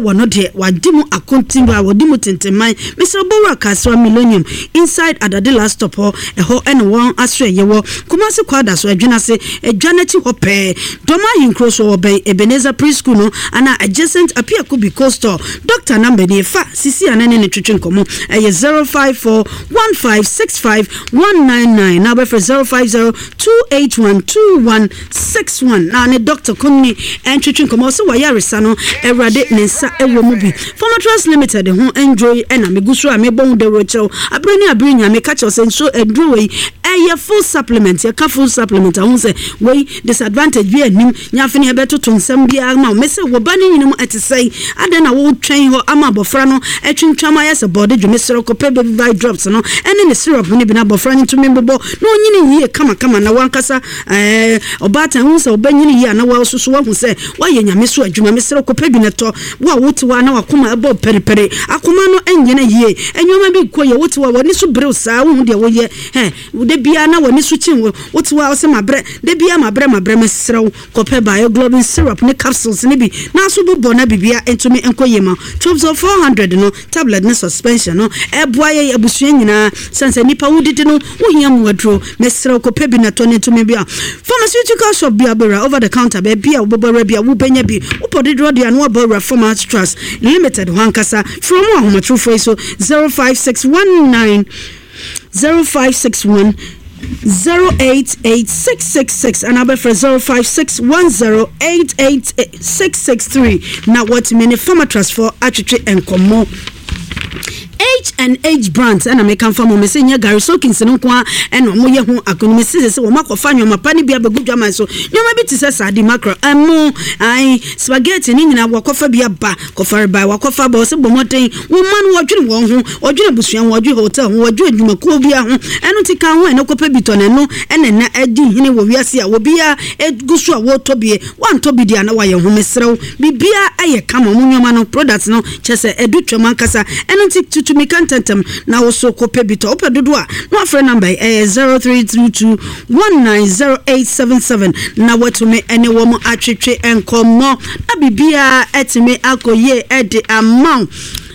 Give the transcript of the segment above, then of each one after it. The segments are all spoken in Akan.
wono de wadimu akontimba wadimu tenteman Mr. Bora Kaswa Millennium inside Adade last stop ho ene won asre yewo Kumasi kwada so adwena se adwanechi hope Doma hinkro so oben Ebenezer Preschool no ana adjacent appear could be coastal Dr. Nambe ne fa sisi anene ne twetwe nkomo 0541565199 now be for 0502812161 na ne Dr. Kunni entwetwe nkomo so wayaresa no Ewrade nensa ewo mu bi Former Trust Limited ho enjoy ena megusu a mebon de rochel abrani abrinya me catch us so edro we full supplement ya ka full supplement ahun say we disadvantage bi anim nyafene e beto tonsam bia ma me say wo bani nyinum etesai ade na wo twen ho ama bofra no etwentwama ya se body dwumesero ko pebe vi drops no ene ne syrup ne bi na bofra ne tumi bebo no nyini yie kama na wankasa obata hu say obanyini yie na wa susu wa hu say wa ye nyame so adwuma mesero ko pebi ne to wa wotiwa na wakoma ebo periperi akoma no enye na yie enwoma bi ko ye wotiwa woni so brew saa wo de wo ye de bia na woni so chin wotiwa o se mabre de bia mabre mesero ko peba yo globin syrup ne capsules ne bi na so bobo na bibia entumi enkoyema 12,400 no tablet ne suspension no eboa ye abusua nyina sansa nipa wudidi no wo hia mu wadro mesero ko pebi na to ne entumi bia pharmaceutical shop bia bera over the counter be bia wo bobora bia wo benya bi wo podidro de anwa bora Former Trust Limited Hankasa from home true for so 05619 0561 088666 and number for 0561088663 now what many Former Trust for Atchitri and Komo H&H brands and American farm me say Gary Sokins no kwa and mo ye ho akonomi se wo makofa nyoma pani bia begudwa man so nyoma bi ti se sadi macro amo ai spaghetti ni nyina wakofa bia ba kofa ba wakofa ba se bomoten wo man wodwene wo ho wodwene busuan wodwe hotel ho wodwe adwuma ko bia ho eno ti kan ho eno kopa bito ne no ene na adi hine wo wiase a wo bia egusu a wo tobie wan tobi dia na waye ho mesrew bibia aye kama mo nyoma no products no chese edu twema kasa eno ti tutu mi kantentem na wo so kopa bito opedodo a no afre number 0322190877 na watume ene wo mo atwetwe enkomo na bibia etime akoye ede amount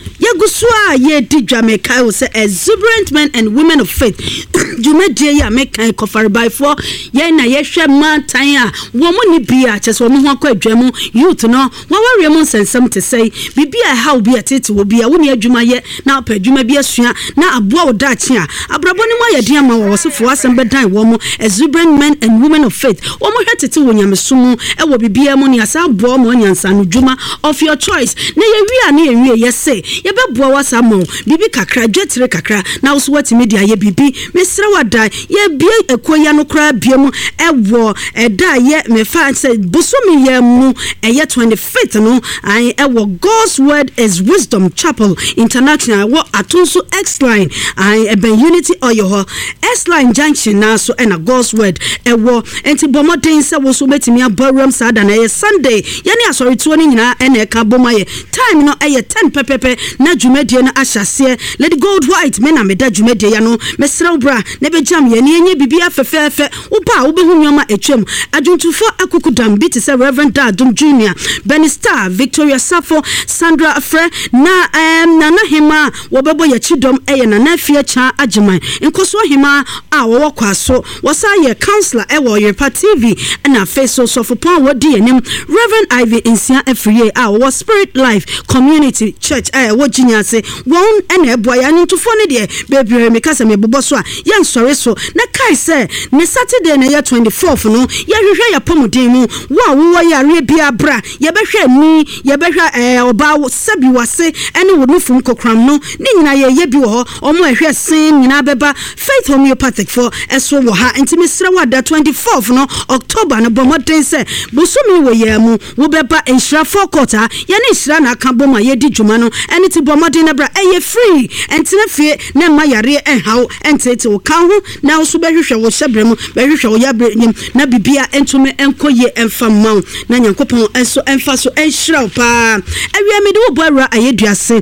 Yagusua ye di Jamaica will say exuberant men and women of faith. Jumedie ya make kofar by for ye na ye hwe man tan a wo mo ni bia chese wo mo ho akwa adwamu youth no wo worry mo sensem to say bibia how bia tete wo bia wo ni adwuma ye na pa adwuma bia sua na aboa wo da chi a abrabo ni mo ye dia ma wo sefo asem bedan wo mo exuberant men and women of faith wo mo hwe tete wo nyamesumu e wo bibia mo ni asa aboa mo nyansa no dwuma of your choice na ye wi a na ye wi ye say ye beboa wasamo bibi kakra dwetre kakra na wo so wati media ye bibi mesra wada ye bie ekoya no kra bie mu ewo eda ye mefa say bosomi ye mu eye 25th no ai ewo God's Word is Wisdom Chapel International wo atonso X line ai eben Unity oyo X line junction na so na God's Word ewo enti bomoden se wo so betimi abaram sada na ye Sunday ye ni asori tuo ni nyina ena eka boma ye time no eye 10 pepepe na dwumedie na ahyase Lady Gold White me na meda dwumedie ya no mesrew bra na bejam ye ne enye bibia fefefe upa wo behu nyoma etwem adwuntufo akukudam biti se Reverend Dadum Junior Benny Star Victoria Safo Sandra Afre na Nana Hima wo bebo ye chidom eye na na afia cha ageman nkoso hima a wo kwaso wosa ye counselor ewo Yepa TV na face so for pon wo di enim Reverend Ivy Insia Afriye a wo Spirit Life Community Church wo jinya se won ene eboa ya ntufo ne de bebre me kasa me bobo so a ye nsore so na kai se ne Saturday na ye 24th no ye hwehwe ya pomuden mu wo ya re bia bra ye behwe ni ye behwe oba sabi wase ene wo nufum kokram no ni nyina ye bi wo omo ehwe sen nyina beba Faith Homeopathic for eso wo ha ntimi sra wada 24th no October no bomoden se bosumi wo ye mu wo beba enhira forecquarter ye ne nhira na aka boma ye di dwuma no ene ti bomoden na bra eye free entine fie na ma yare enhaw entete wo kan ho na wo so behwehwe wo hyebrem behwehwe wo yabre na bibia entume enkoye enfamma na nyankopon eso emfa so enhira pa awia me de wo boara ayeduase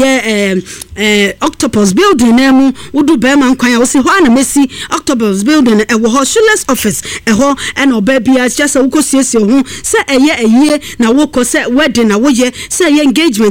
eye Octopus building na mu wudu be man kwan a wo si ho ana mesi Octopus building e wo ho Shoeless office e ho and obabia just a wo kosiesie ho se eye na wo ko se wedding na wo ye se eye engagement